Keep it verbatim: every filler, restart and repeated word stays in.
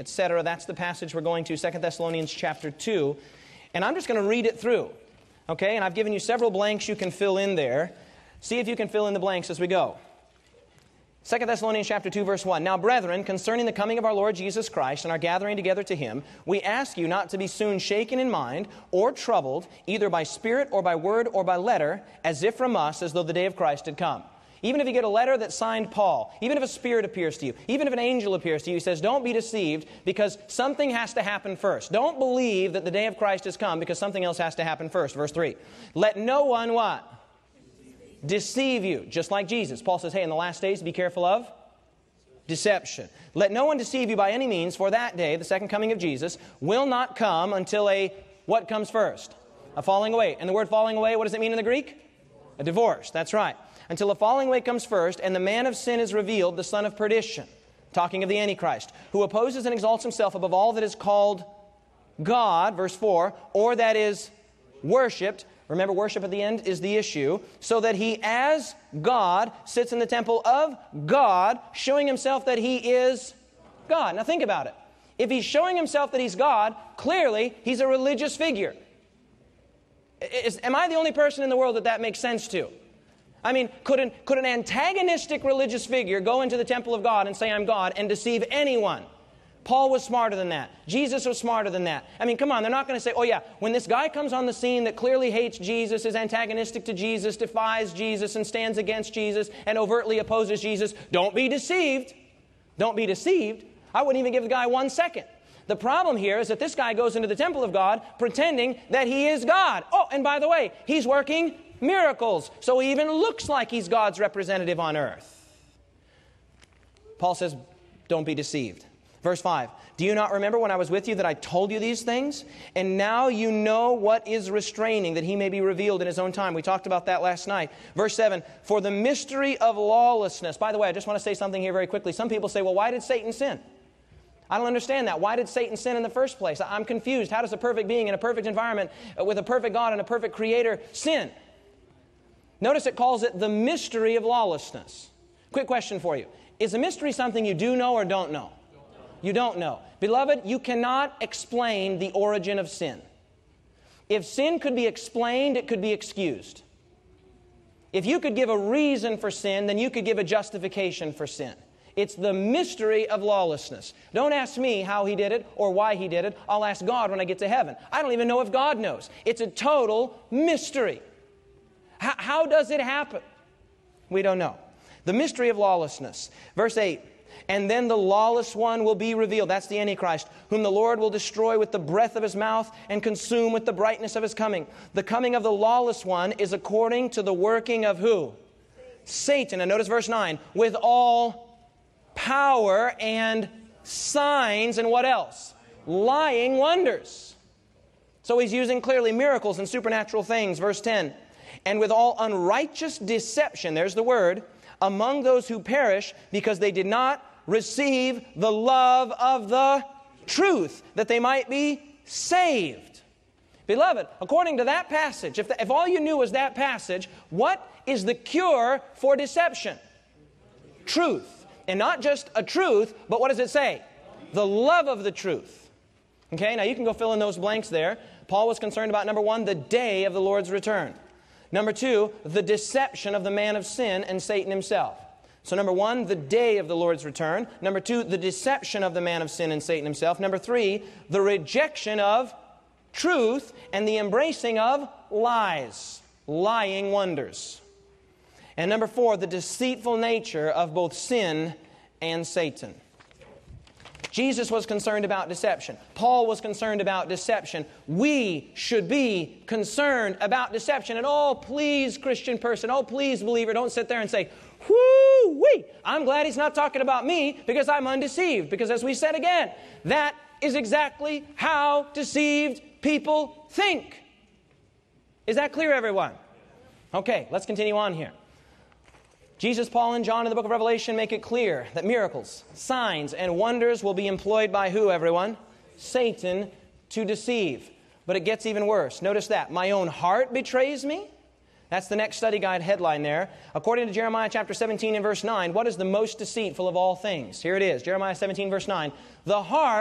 et cetera. That's the passage we're going to, Second Thessalonians chapter two. And I'm just going to read it through. Okay, and I've given you several blanks you can fill in there. See if you can fill in the blanks as we go. Second Thessalonians chapter two, verse one. Now, brethren, concerning the coming of our Lord Jesus Christ and our gathering together to Him, we ask you not to be soon shaken in mind or troubled, either by spirit or by word or by letter, as if from us, as though the day of Christ had come. Even if you get a letter that's signed Paul, even if a spirit appears to you, even if an angel appears to you, he says, don't be deceived because something has to happen first. Don't believe that the day of Christ has come because something else has to happen first. Verse three. Let no one what? Deceive you, just like Jesus. Paul says, hey, in the last days, be careful of deception. Let no one deceive you by any means, for that day, the second coming of Jesus, will not come until a, what comes first? A falling away. And the word falling away, what does it mean in the Greek? A divorce, that's right. Until a falling away comes first, and the man of sin is revealed, the son of perdition, talking of the Antichrist, who opposes and exalts himself above all that is called God, verse four, or that is worshipped. Remember, worship at the end is the issue. So that he, as God, sits in the temple of God, showing himself that he is God. Now think about it. If he's showing himself that he's God, clearly he's a religious figure. Is, am I the only person in the world that that makes sense to? I mean, could an, could an antagonistic religious figure go into the temple of God and say, I'm God, and deceive anyone? Paul was smarter than that. Jesus was smarter than that. I mean, come on, they're not going to say, oh yeah, when this guy comes on the scene that clearly hates Jesus, is antagonistic to Jesus, defies Jesus, and stands against Jesus, and overtly opposes Jesus, don't be deceived. Don't be deceived. I wouldn't even give the guy one second. The problem here is that this guy goes into the temple of God pretending that he is God. Oh, and by the way, he's working miracles, so he even looks like he's God's representative on earth. Paul says, don't be deceived. Verse five, do you not remember when I was with you that I told you these things? And now you know what is restraining, that he may be revealed in his own time. We talked about that last night. Verse seven, for the mystery of lawlessness. By the way, I just want to say something here very quickly. Some people say, well, why did Satan sin? I don't understand that. Why did Satan sin in the first place? I'm confused. How does a perfect being in a perfect environment with a perfect God and a perfect Creator sin? Notice it calls it the mystery of lawlessness. Quick question for you. Is a mystery something you do know or don't know? You don't know. Beloved, you cannot explain the origin of sin. If sin could be explained, it could be excused. If you could give a reason for sin, then you could give a justification for sin. It's the mystery of lawlessness. Don't ask me how he did it or why he did it. I'll ask God when I get to heaven. I don't even know if God knows. It's a total mystery. How, how does it happen? We don't know. The mystery of lawlessness. Verse eight. And then the lawless one will be revealed. That's the Antichrist, whom the Lord will destroy with the breath of his mouth and consume with the brightness of his coming. The coming of the lawless one is according to the working of who? Satan. And notice verse nine. With all power and signs and what else? Lying wonders. So he's using clearly miracles and supernatural things. Verse ten. And with all unrighteous deception, there's the word, among those who perish because they did not receive the love of the truth, that they might be saved. Beloved, according to that passage, if, the, if all you knew was that passage, what is the cure for deception? Truth. And not just a truth, but what does it say? The love of the truth. Okay, now you can go fill in those blanks there. Paul was concerned about, number one, the day of the Lord's return. Number two, the deception of the man of sin and Satan himself. So number one, the day of the Lord's return. Number two, the deception of the man of sin and Satan himself. Number three, the rejection of truth and the embracing of lies, lying wonders. And number four, the deceitful nature of both sin and Satan. Jesus was concerned about deception. Paul was concerned about deception. We should be concerned about deception. And oh, please, Christian person, oh, please, believer, don't sit there and say, whoo-wee, I'm glad he's not talking about me because I'm undeceived. Because as we said again, that is exactly how deceived people think. Is that clear, everyone? Okay, let's continue on here. Jesus, Paul, and John in the book of Revelation make it clear that miracles, signs, and wonders will be employed by who, everyone? Satan to deceive. But it gets even worse. Notice that. My own heart betrays me. That's the next study guide headline there. According to Jeremiah chapter seventeen and verse nine, what is the most deceitful of all things? Here it is, Jeremiah seventeen verse nine. The heart